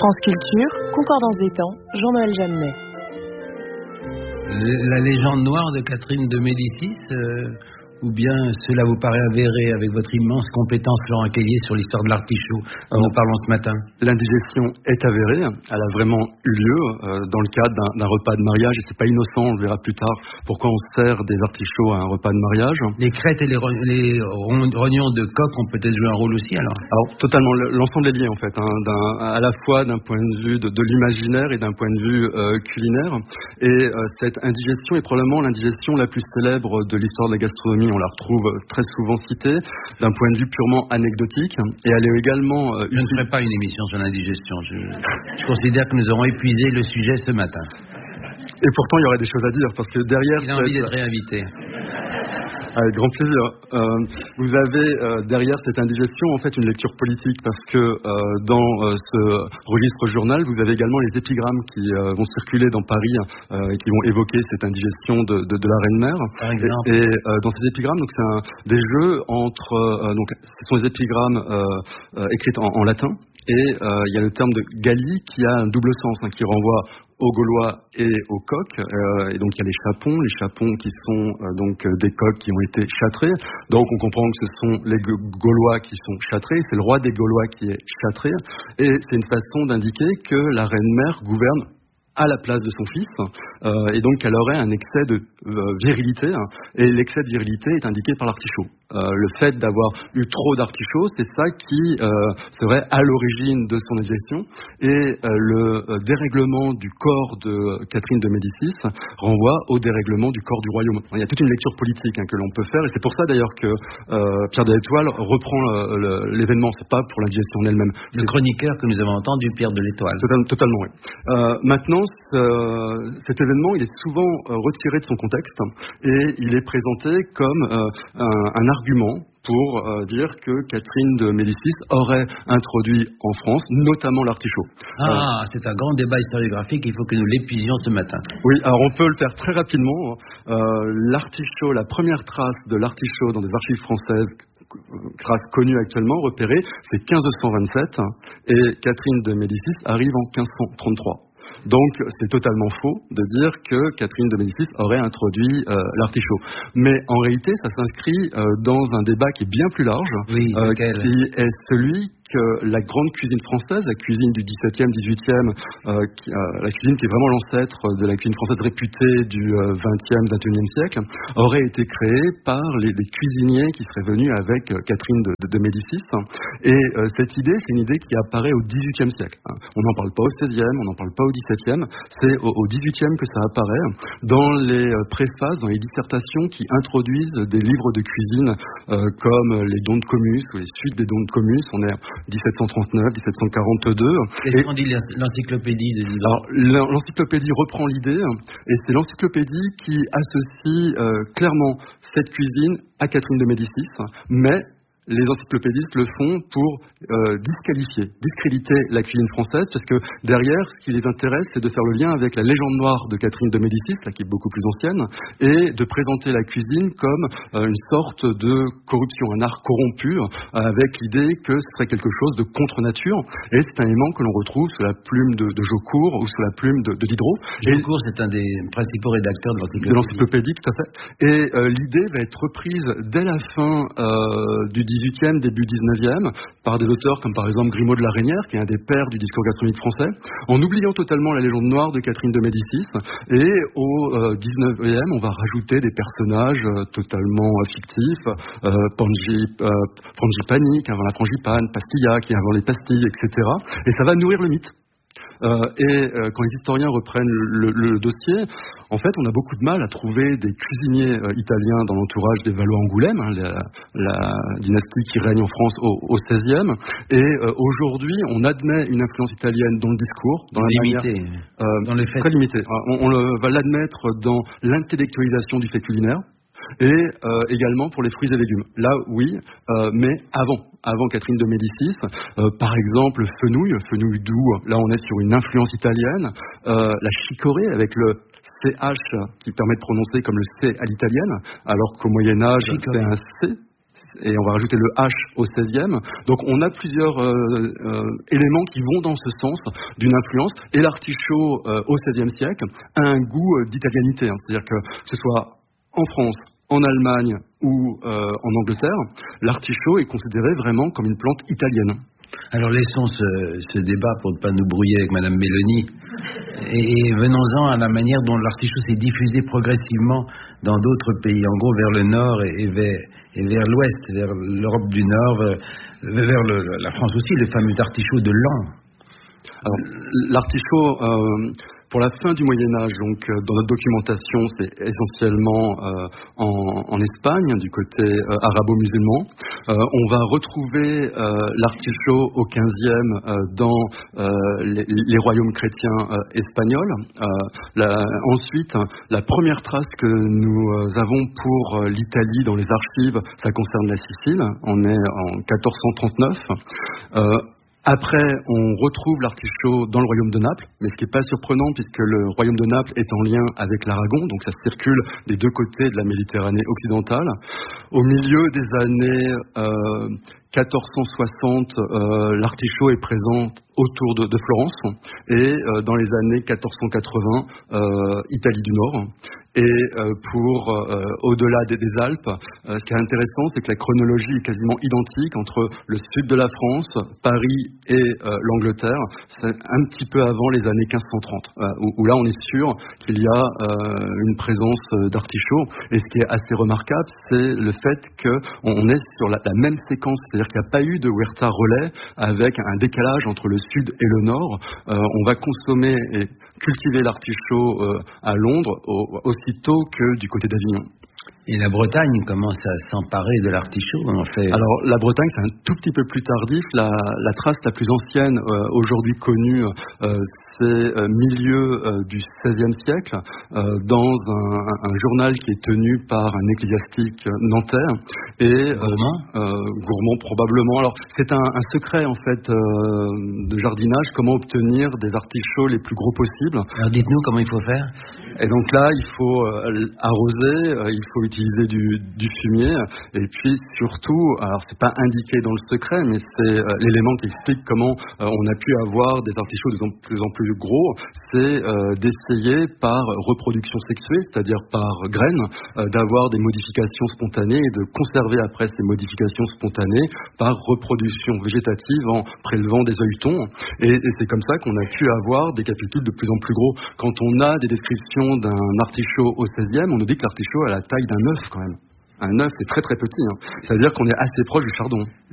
France Culture, Concordance des temps, Jean-Noël Jeannet. La légende noire de Catherine de Médicis, ou bien cela vous paraît avéré avec votre immense compétence, Laurent Kellier, sur l'histoire de l'artichaut dont nous parlons ce matin? L'indigestion est avérée, elle a vraiment eu lieu dans le cadre d'un repas de mariage, et c'est pas innocent, on le verra plus tard, pourquoi on sert des artichauts à un repas de mariage. Les crêtes et les rognons de coq ont peut-être joué un rôle aussi alors? Alors totalement, l'ensemble est lié en fait, à la fois d'un point de vue de l'imaginaire et d'un point de vue culinaire, et cette indigestion est probablement l'indigestion la plus célèbre de l'histoire de la gastronomie. On la retrouve très souvent citée d'un point de vue purement anecdotique, et elle est également... Je ne ferai pas une émission sur l'indigestion. Je considère que nous aurons épuisé le sujet ce matin. Et pourtant, il y aurait des choses à dire, parce que derrière... Il a envie d'être réinvité. Avec grand plaisir. Vous avez derrière cette indigestion en fait une lecture politique, parce que dans ce registre journal, vous avez également les épigrammes qui vont circuler dans Paris et qui vont évoquer cette indigestion de la reine-mère. Par exemple. Et dans ces épigrammes, donc c'est des jeux entre donc ce sont des épigrammes écrites en latin. Et il y a le terme de Galli qui a un double sens, qui renvoie aux Gaulois et aux coqs. Et donc il y a les chapons qui sont donc des coqs qui ont été châtrés. Donc on comprend que ce sont les Gaulois qui sont châtrés. C'est le roi des Gaulois qui est châtré. Et c'est une façon d'indiquer que la reine-mère gouverne à la place de son fils, et donc qu'elle aurait un excès de virilité, et l'excès de virilité est indiqué par l'artichaut. Le fait d'avoir eu trop d'artichauts, c'est ça qui serait à l'origine de son indigestion, et le dérèglement du corps de Catherine de Médicis renvoie au dérèglement du corps du royaume. Il y a toute une lecture politique que l'on peut faire, et c'est pour ça d'ailleurs que Pierre de l'Étoile reprend l'événement, c'est pas pour l'indigestion en elle-même. Le chroniqueur que nous avons entendu, Pierre de l'Étoile. Totalement, oui. Maintenant, cet événement, il est souvent retiré de son contexte et il est présenté comme un argument pour dire que Catherine de Médicis aurait introduit en France, notamment l'artichaut. C'est un grand débat historiographique, il faut que nous l'épuisions ce matin. Oui, alors on peut le faire très rapidement. L'artichaut, la première trace de l'artichaut dans des archives françaises, trace connue actuellement, repérée, c'est 1527, et Catherine de Médicis arrive en 1533. Donc c'est totalement faux de dire que Catherine de Médicis aurait introduit l'artichaut. Mais en réalité, ça s'inscrit dans un débat qui est bien plus large, qui est celui que la grande cuisine française, la cuisine du XVIIe, XVIIIe, la cuisine qui est vraiment l'ancêtre de la cuisine française réputée du XXe, XXIe siècle, aurait été créée par les cuisiniers qui seraient venus avec Catherine de Médicis. Et cette idée, c'est une idée qui apparaît au XVIIIe siècle. On n'en parle pas au XVIe, on n'en parle pas au XVIIe, c'est au XVIIIe que ça apparaît, dans les préfaces, dans les dissertations qui introduisent des livres de cuisine comme les Dons de Comus ou les suites des Dons de Comus. On est 1739, 1742. Qu'est-ce qu'on dit l'encyclopédie de Divan? Alors, l'encyclopédie reprend l'idée, et c'est l'encyclopédie qui associe clairement cette cuisine à Catherine de Médicis, mais les encyclopédistes le font pour discréditer la cuisine française, parce que derrière, ce qui les intéresse, c'est de faire le lien avec la légende noire de Catherine de Médicis, qui est beaucoup plus ancienne, et de présenter la cuisine comme une sorte de corruption, un art corrompu, avec l'idée que ce serait quelque chose de contre-nature, et c'est un élément que l'on retrouve sous la plume de Jaucourt ou sous la plume de Diderot. Jaucourt, c'est un des principaux rédacteurs de l'encyclopédie, tout à fait. Et l'idée va être reprise dès la fin du XVIIIe, début XIXe, par des auteurs comme par exemple Grimaud de la Reynière, qui est un des pères du discours gastronomique français, en oubliant totalement la légende noire de Catherine de Médicis. Et au XIXe, on va rajouter des personnages totalement fictifs, Frangipani, qui invente la frangipane, Pastilla, qui invente les pastilles, etc. Et ça va nourrir le mythe. Quand les historiens reprennent le dossier, en fait, on a beaucoup de mal à trouver des cuisiniers italiens dans l'entourage des Valois-Angoulême, la dynastie qui règne en France au XVIe. Et aujourd'hui, on admet une influence italienne dans le discours, dans la manière, dans les faits. Très limitée. On va l'admettre dans l'intellectualisation du fait culinaire. Et également pour les fruits et légumes. Là, oui, mais avant Catherine de Médicis, par exemple, fenouil doux, là on est sur une influence italienne, la chicorée avec le CH qui permet de prononcer comme le C à l'italienne, alors qu'au Moyen-Âge, c'est un C. et on va rajouter le H au 16e. Donc on a plusieurs éléments qui vont dans ce sens d'une influence. Et l'artichaut au XVIe siècle a un goût d'italianité, hein. C'est-à-dire que ce soit en France, en Allemagne ou en Angleterre, l'artichaut est considéré vraiment comme une plante italienne. Alors laissons ce débat pour ne pas nous brouiller avec Madame Mélanie et venons-en à la manière dont l'artichaut s'est diffusé progressivement dans d'autres pays, en gros vers le nord et vers l'ouest, vers l'Europe du Nord, vers la France aussi, le fameux artichaut de Laon. Alors, l'artichaut, pour la fin du Moyen-Âge, donc dans notre documentation, c'est essentiellement en Espagne, du côté arabo-musulman. On va retrouver l'artichaut au XVe dans les royaumes chrétiens espagnols. Ensuite, la première trace que nous avons pour l'Italie dans les archives, ça concerne la Sicile. On est en 1439. Après, on retrouve l'artichaut dans le royaume de Naples, mais ce qui n'est pas surprenant puisque le royaume de Naples est en lien avec l'Aragon, donc ça circule des deux côtés de la Méditerranée occidentale. Au milieu des années 1460, l'artichaut est présent autour de Florence et dans les années 1480, Italie du Nord. Et au-delà des Alpes, ce qui est intéressant, c'est que la chronologie est quasiment identique entre le sud de la France, Paris et l'Angleterre. C'est un petit peu avant les années 1530, où là on est sûr qu'il y a une présence d'artichaut. Et ce qui est assez remarquable, c'est le fait qu'on est sur la même séquence, c'est-à-dire qu'il n'y a pas eu de huerta relais avec un décalage entre le sud et le nord. On va consommer et cultiver l'artichaut à Londres aussitôt que du côté d'Avignon. Et la Bretagne commence à s'emparer de l'artichaut, en fait. Alors, la Bretagne, c'est un tout petit peu plus tardif. La trace la plus ancienne aujourd'hui connue, c'est milieu du XVIe siècle, dans un journal qui est tenu par un ecclésiastique nantais. Et gourmand probablement. Alors, c'est un secret, en fait, de jardinage, comment obtenir des artichauts les plus gros possibles. Alors, dites-nous comment il faut faire. Et donc là, il faut arroser, il faut utiliser du fumier, et puis surtout, alors c'est pas indiqué dans le secret, mais c'est l'élément qui explique comment on a pu avoir des artichauts de plus en plus gros, c'est d'essayer par reproduction sexuée, c'est-à-dire par graines, d'avoir des modifications spontanées et de conserver après ces modifications spontanées par reproduction végétative en prélevant des œilletons. Et c'est comme ça qu'on a pu avoir des capitules de plus en plus gros. Quand on a des descriptions d'un artichaut au 16e, on nous dit que l'artichaut a la taille d'un œuf quand même. Un œuf, c'est très très petit, hein. C'est-à-dire qu'on est assez proche du chardon.